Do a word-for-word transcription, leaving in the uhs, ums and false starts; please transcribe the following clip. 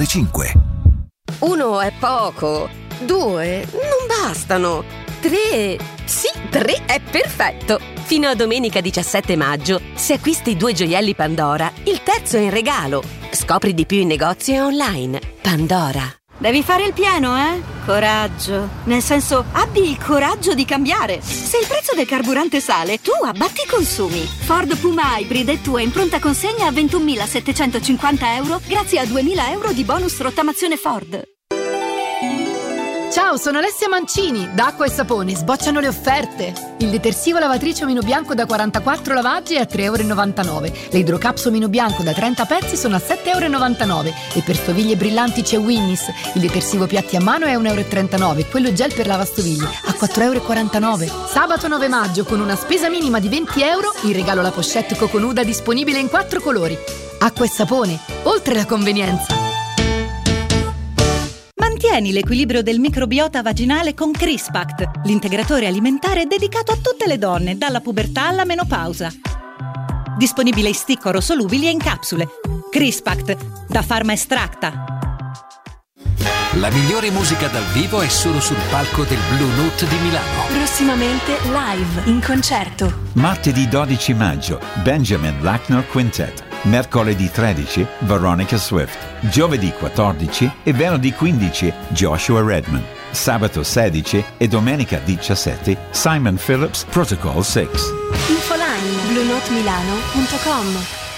cinque. Uno è poco, due non bastano, tre, sì, tre è perfetto. Fino a domenica diciassette maggio, se acquisti due gioielli Pandora, il terzo è in regalo. Scopri di più in negozio e online. Pandora. Devi fare il pieno, eh? Coraggio. Nel senso, abbi il coraggio di cambiare. Se il prezzo del carburante sale, tu abbatti i consumi. Ford Puma Hybrid è tua in pronta consegna a ventunomilasettecentocinquanta euro grazie a duemila euro di bonus rottamazione Ford. Ciao, sono Alessia Mancini. Da Acqua e Sapone sbocciano le offerte. Il detersivo lavatrice Omino Bianco da quarantaquattro lavaggi è a tre e novantanove euro. Le idrocapsule Omino Bianco da trenta pezzi sono a sette e novantanove euro. E per stoviglie brillanti c'è Winnis. Il detersivo piatti a mano è uno e trentanove euro. E quello gel per lavastoviglie a quattro e quarantanove euro. Sabato nove maggio, con una spesa minima di venti euro, in regalo la pochette Coconuda disponibile in quattro colori. Acqua e Sapone, oltre la convenienza. Mantieni l'equilibrio del microbiota vaginale con Crispact, l'integratore alimentare dedicato a tutte le donne, dalla pubertà alla menopausa. Disponibile in stick orosolubili e in capsule. Crispact, da Pharma Extracta. La migliore musica dal vivo è solo sul palco del Blue Note di Milano. Prossimamente live, in concerto. Martedì dodici maggio, Benjamin Lackner Quintet. Mercoledì tredici, Veronica Swift. Giovedì quattordici e venerdì quindici, Joshua Redman. Sabato sedici e domenica diciassette, Simon Phillips Protocol sei. Infoline blu note milano punto com.